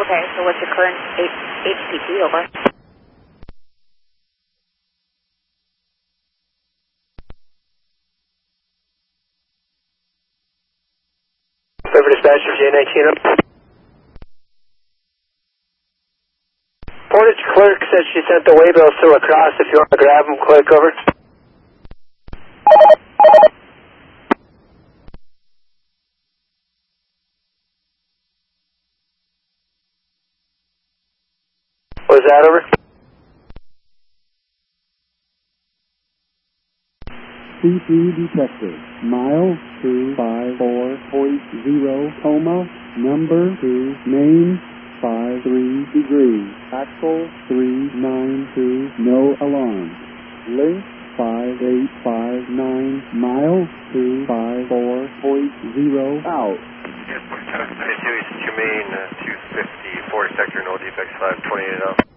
Okay, so what's your current HPT over? Over dispatcher, J19 up. Portage clerk said she sent the waybill still across. If you want to grab them, click over. Was that over? C3 detected. Mile 254.0, coma, number 2, name 53 degrees, axle 392, no alarm. Link 5859, mile 254.0, out. Yeah, 42 East Humane, 250, 4 sector, no defects, 528 out.